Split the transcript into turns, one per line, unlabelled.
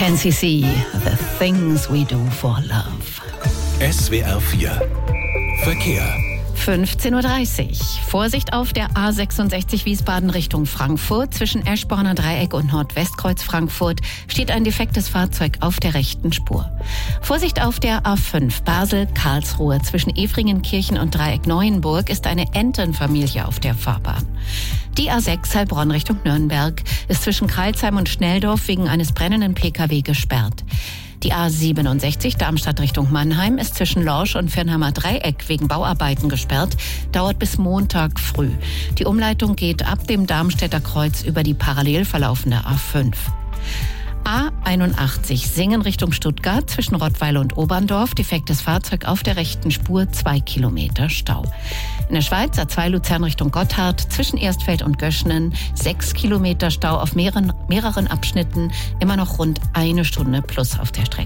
10cc, The Things We Do for Love.
SWR 4 Verkehr.
15.30 Uhr. Vorsicht auf der A66 Wiesbaden Richtung Frankfurt. Zwischen Eschborner Dreieck und Nordwestkreuz Frankfurt steht ein defektes Fahrzeug auf der rechten Spur. Vorsicht auf der A5 Basel-Karlsruhe. Zwischen Efringenkirchen und Dreieck Neuenburg ist eine Entenfamilie auf der Fahrbahn. Die A6 Heilbronn Richtung Nürnberg ist zwischen Crailsheim und Schnelldorf wegen eines brennenden Pkw gesperrt. Die A67 Darmstadt Richtung Mannheim ist zwischen Lorsch und Viernheimer Dreieck wegen Bauarbeiten gesperrt, dauert bis Montag früh. Die Umleitung geht ab dem Darmstädter Kreuz über die parallel verlaufende A5. A81 Singen Richtung Stuttgart zwischen Rottweil und Oberndorf, defektes Fahrzeug auf der rechten Spur, 2 Kilometer Stau. In der Schweiz A2 Luzern Richtung Gotthard zwischen Erstfeld und Göschenen, 6 Kilometer Stau auf mehreren Abschnitten, immer noch rund 1 Stunde plus auf der Strecke.